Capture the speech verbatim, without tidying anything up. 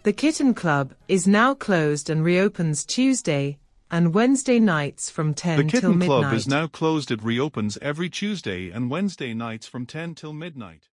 The Kitten Club is now closed and reopens Tuesday and Wednesday nights from ten till midnight. The Kitten midnight. Club is now closed. It reopens every Tuesday and Wednesday nights from ten till midnight.